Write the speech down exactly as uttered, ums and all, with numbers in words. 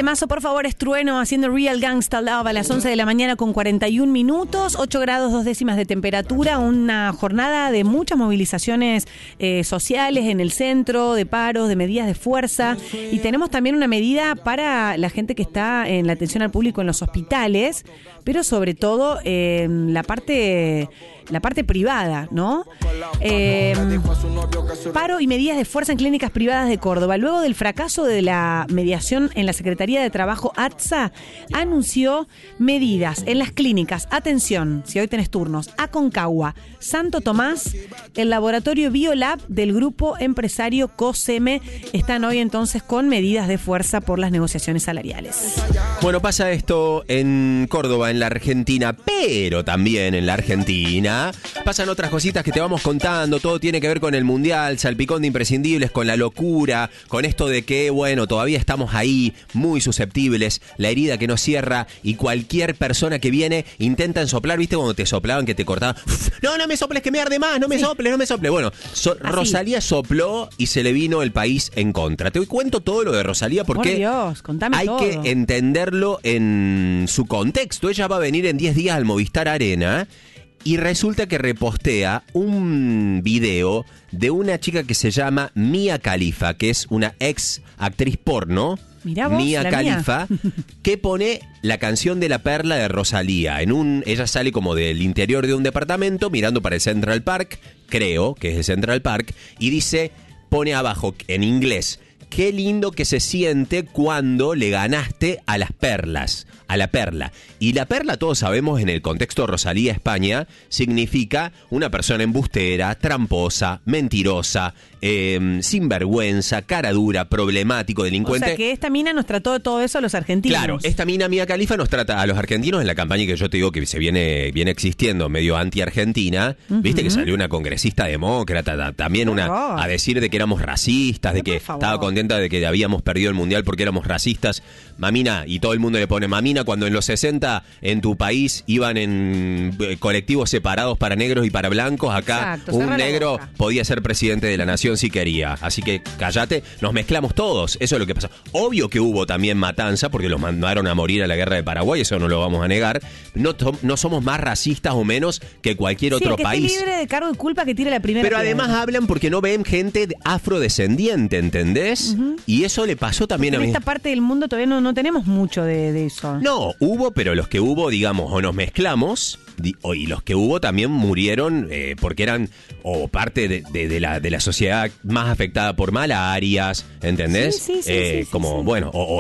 temazo, por favor, es Trueno haciendo Real Gangsta Love a las once de la mañana con cuarenta y un minutos, ocho grados dos décimas de temperatura, una jornada de muchas movilizaciones eh, sociales en el centro, de paros, de medidas de fuerza, y tenemos también una medida para la gente que está en la atención al público en los hospitales, pero sobre todo eh, la parte la parte privada, ¿no? Eh, paro y medidas de fuerza en clínicas privadas de Córdoba. Luego del fracaso de la mediación en la Secretaría de Trabajo, A T S A anunció medidas en las clínicas. Atención, si hoy tenés turnos, Aconcagua, Santo Tomás, el laboratorio Biolab del grupo empresario COSEME están hoy entonces con medidas de fuerza por las negociaciones salariales. Bueno, pasa esto en Córdoba, en la Argentina, pero también en la Argentina pasan otras cositas que te vamos contando. Todo tiene que ver con el Mundial, salpicón de imprescindibles, con la locura, con esto de que, bueno, todavía estamos ahí muy susceptibles, la herida que no cierra y cualquier persona que viene intentan soplar, ¿viste? Cuando te soplaban, que te cortaban. No, no me soples, que me arde más, no me sí. soples, no me soples. Bueno, so, Rosalía sopló y se le vino el país en contra. Te cuento todo lo de Rosalía porque Por Dios, contame hay todo. que entenderlo en su contexto. Ella va a venir en diez días al Movistar Arena y resulta que repostea un video de una chica que se llama Mia Khalifa, que es una ex actriz porno. Mirá vos, Mia Khalifa, que pone la canción de La Perla de Rosalía. En un, ella sale como del interior de un departamento mirando para el Central Park, creo que es el Central Park, y dice, pone abajo en inglés: qué lindo que se siente cuando le ganaste a las perlas, a la perla. Y la perla, todos sabemos, en el contexto Rosalía España, significa una persona embustera, tramposa, mentirosa, eh, sinvergüenza, cara dura, problemático, delincuente. O sea, que esta mina nos trató de todo eso a los argentinos. Claro, esta mina Mia Khalifa nos trata a los argentinos en la campaña que yo te digo que se viene, viene existiendo, medio anti-argentina. Uh-huh. Viste que salió una congresista demócrata, también una a decir de que éramos racistas, de que estaba contenta de que habíamos perdido el mundial porque éramos racistas. Mamina, y todo el mundo le pone mamina, cuando en los sesenta en tu país iban en colectivos separados para negros y para blancos, acá Exacto, un negro podía ser presidente de la nación si quería. Así que cállate, nos mezclamos todos, eso es lo que pasó. Obvio que hubo también matanza porque los mandaron a morir a la guerra de Paraguay, eso no lo vamos a negar. No, no somos más racistas o menos que cualquier sí, otro que país. Esté libre de cargo de culpa que tire la primera. Pero piedra. además hablan porque no ven gente afrodescendiente, ¿entendés? Uh-huh. Y eso le pasó también porque a mí. En esta parte del mundo todavía no, no tenemos mucho de, de eso. No, hubo, pero los que hubo, digamos, o nos mezclamos, y los que hubo también murieron eh, porque eran o parte de, de, de, la, de la sociedad más afectada por malarias, ¿entendés? Sí, sí, sí, eh, sí, sí, como, sí. bueno, o, o